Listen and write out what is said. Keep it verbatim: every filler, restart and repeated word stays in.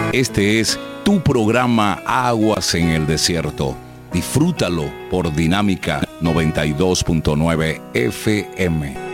Este es tu programa Aguas en el Desierto. Disfrútalo por Dinámica noventa y dos punto nueve F M.